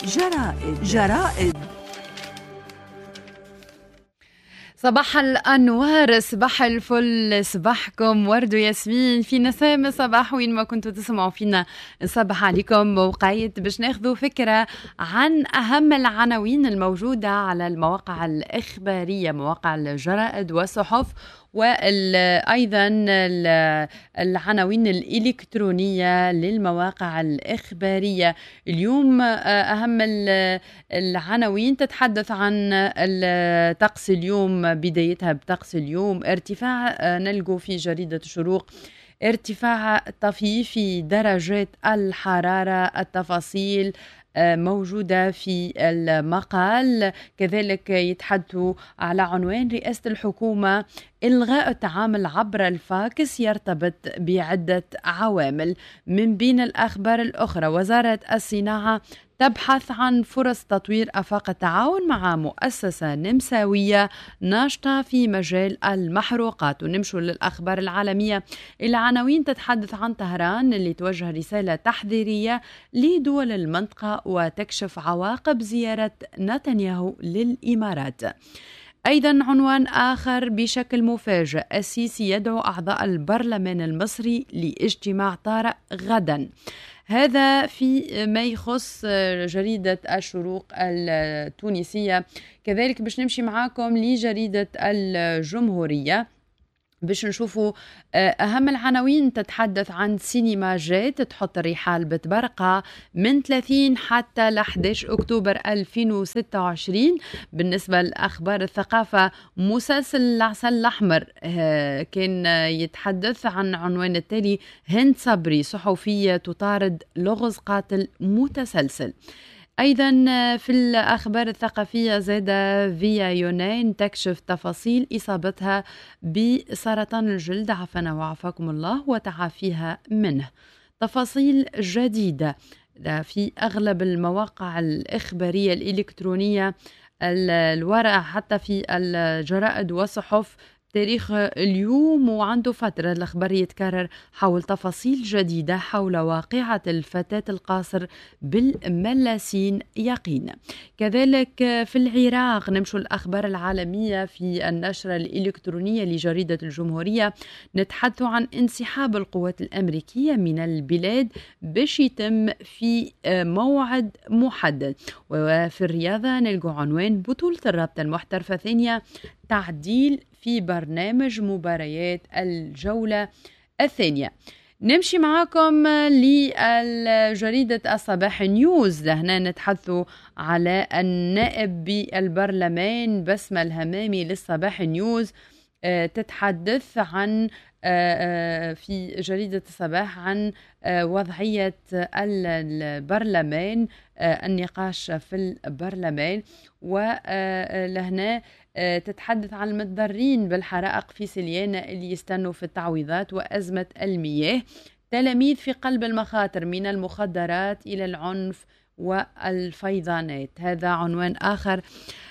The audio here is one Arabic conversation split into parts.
جرائد. صباح الأنوار، صباح الفل، صباحكم ورد وياسمين في نسام صباح وين ما كنتوا تسمعوا فينا. نصبح عليكم موقعيت باش ناخذوا فكرة عن أهم العناوين الموجودة على المواقع الإخبارية، مواقع الجرائد والصحف، وأيضا العناوين الإلكترونية للمواقع الإخبارية. اليوم أهم العناوين تتحدث عن طقس اليوم، بدايتها بطقس اليوم. ارتفاع نلقوا في جريدة الشروق ارتفاع طفيف في درجات الحرارة، التفاصيل موجودة في المقال. كذلك يتحدثوا على عنوان رئاسة الحكومة إلغاء التعامل عبر الفاكس يرتبط بعدة عوامل. من بين الأخبار الأخرى، وزارة الصناعة تبحث عن فرص تطوير آفاق التعاون مع مؤسسة نمساوية ناشطة في مجال المحروقات. ونمشوا للأخبار العالمية، العناوين تتحدث عن طهران اللي توجه رسالة تحذيرية لدول المنطقة وتكشف عواقب زيارة نتنياهو للإمارات. أيضا عنوان آخر بشكل مفاجئ، السيسي يدعو أعضاء البرلمان المصري لاجتماع طارئ غدا. هذا في ما يخص جريدة الشروق التونسية. كذلك باش نمشي معاكم لجريدة الجمهورية باش نشوفوا أهم العناوين. تتحدث عن سينما جات تحط الرحال بتبرقة من 30 حتى ل 11 أكتوبر 2026. بالنسبة لأخبار الثقافة، مسلسل العسل الأحمر كان يتحدث عن عنوان التالي: هند صبري صحفية تطارد لغز قاتل متسلسل. أيضا في الأخبار الثقافية، زادة فيا يونان تكشف تفاصيل إصابتها بسرطان الجلد، عافانا وعافاكم الله وتعافيها منه. تفاصيل جديدة في أغلب المواقع الإخبارية الإلكترونية، الورق حتى في الجرائد والصحف. تاريخ اليوم وعنده فترة الأخبار يتكرر حول تفاصيل جديدة حول واقعة الفتاة القاصر بالملاسين يقين. كذلك في العراق نمشوا الأخبار العالمية في النشرة الإلكترونية لجريدة الجمهورية. نتحدث عن انسحاب القوات الأمريكية من البلاد باش يتم في موعد محدد. وفي الرياضة نلقوا عنوان بطولة الرابطة المحترفة ثانية تعديل في برنامج مباريات الجولة الثانية. نمشي معاكم لجريدة الصباح نيوز. لهنا نتحدثوا على النائب بالبرلمان بسمة الهمامي للصباح نيوز. تتحدث عن في جريدة الصباح عن وضعية البرلمان، النقاش في البرلمان. ولهنا تتحدث عن المتضررين بالحرائق في سليانة اللي يستنوا في التعويضات وأزمة المياه. تلاميذ في قلب المخاطر من المخدرات إلى العنف والفيضانات. هذا عنوان آخر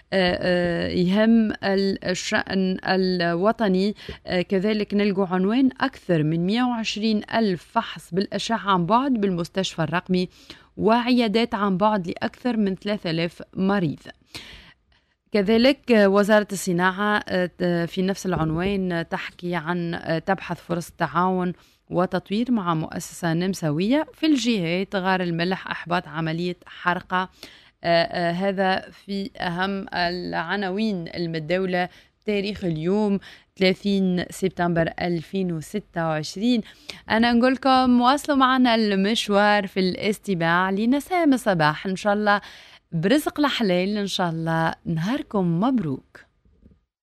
يهم الشأن الوطني. كذلك نلقوا عنوان أكثر من 120 ألف فحص بالأشعة عن بعد بالمستشفى الرقمي، وعيادات عن بعد لأكثر من 3000 مريض. كذلك وزارة الصناعة في نفس العنوان تحكي عن تبحث فرص تعاون وتطوير مع مؤسسة نمساوية. في الجهات غار الملح أحباط عملية حرقة. هذا في أهم العناوين المتداولة تاريخ اليوم 30 سبتمبر 2026. أنا نقول لكم واصلوا معنا المشوار في الاستماع لنسام الصباح، إن شاء الله برزق الحلال، إن شاء الله نهاركم مبروك.